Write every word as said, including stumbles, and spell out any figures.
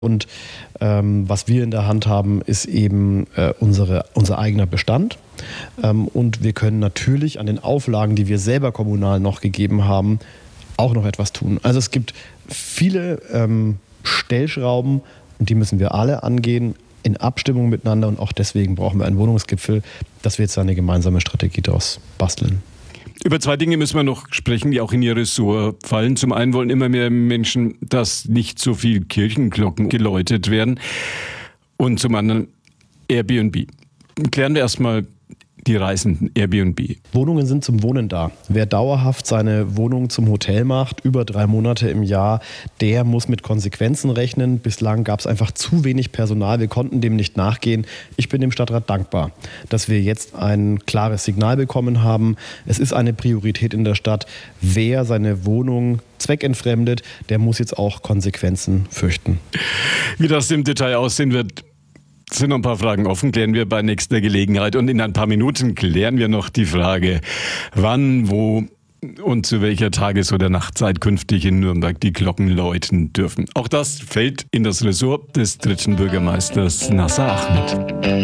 Und ähm, was wir in der Hand haben, ist eben äh, unsere, unser eigener Bestand. Ähm, und wir können natürlich an den Auflagen, die wir selber kommunal noch gegeben haben, auch noch etwas tun. Also es gibt viele ähm, Stellschrauben und die müssen wir alle angehen in Abstimmung miteinander. Und auch deswegen brauchen wir einen Wohnungsgipfel, dass wir jetzt eine gemeinsame Strategie daraus basteln. Über zwei Dinge müssen wir noch sprechen, die auch in Ihr Ressort fallen. Zum einen wollen immer mehr Menschen, dass nicht so viel Kirchenglocken geläutet werden. Und zum anderen Airbnb. Klären wir erstmal die Reisenden, Airbnb. Wohnungen sind zum Wohnen da. Wer dauerhaft seine Wohnung zum Hotel macht, über drei Monate im Jahr, der muss mit Konsequenzen rechnen. Bislang gab es einfach zu wenig Personal. Wir konnten dem nicht nachgehen. Ich bin dem Stadtrat dankbar, dass wir jetzt ein klares Signal bekommen haben. Es ist eine Priorität in der Stadt. Wer seine Wohnung zweckentfremdet, der muss jetzt auch Konsequenzen fürchten. Wie das im Detail aussehen wird, sind noch ein paar Fragen offen, klären wir bei nächster Gelegenheit. Und in ein paar Minuten klären wir noch die Frage, wann, wo und zu welcher Tages- oder Nachtzeit künftig in Nürnberg die Glocken läuten dürfen. Auch das fällt in das Ressort des dritten Bürgermeisters Nasser Ahmed.